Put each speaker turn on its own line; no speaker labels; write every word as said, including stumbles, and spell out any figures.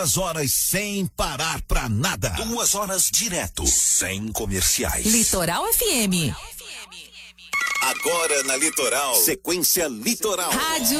Duas horas sem parar pra nada. Duas horas direto, sem comerciais.
Litoral F M.
Agora na Litoral, sequência Litoral.
Rádio